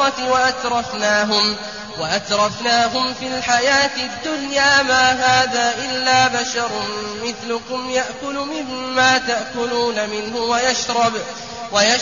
الآخرة وأترفناهم في الحياة الدنيا ما هذا إلا بشر مثلكم يأكل مما تأكلون منه ويشرب